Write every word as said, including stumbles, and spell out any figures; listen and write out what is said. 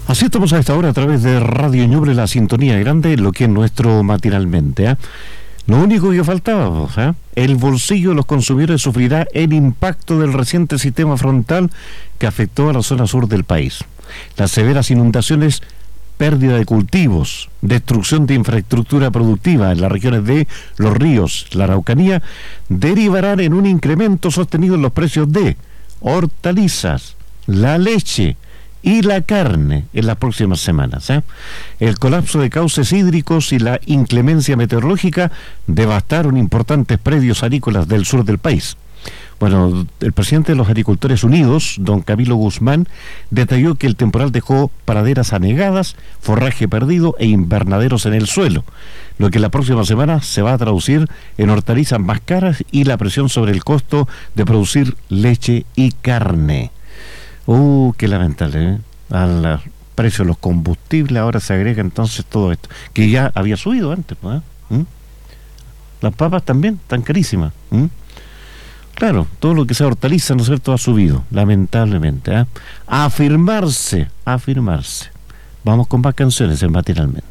Así estamos a esta hora a través de Radio Ñuble, la sintonía grande, lo que es nuestro matinalmente. ¿eh? Lo único que faltaba, ¿eh? el bolsillo de los consumidores sufrirá el impacto del reciente sistema frontal que afectó a la zona sur del país. Las severas inundaciones, pérdida de cultivos, destrucción de infraestructura productiva en las regiones de Los Ríos, la Araucanía, derivarán en un incremento sostenido en los precios de hortalizas, la leche y la carne en las próximas semanas. ¿eh? El colapso de cauces hídricos y la inclemencia meteorológica devastaron importantes predios agrícolas del sur del país. Bueno, el presidente de los Agricultores Unidos, don Camilo Guzmán, detalló que el temporal dejó praderas anegadas, forraje perdido e invernaderos en el suelo, lo que la próxima semana se va a traducir en hortalizas más caras y la presión sobre el costo de producir leche y carne. Uh, qué lamentable, ¿eh? Al precio de los combustibles ahora se agrega entonces todo esto, que ya había subido antes, ¿eh? ¿Mm? Las papas también están carísimas. ¿Mm? Claro, todo lo que sea hortaliza, ¿no es cierto?, ha subido, lamentablemente. ¿eh? A afirmarse, a afirmarse. Vamos con más canciones en Matinalmente.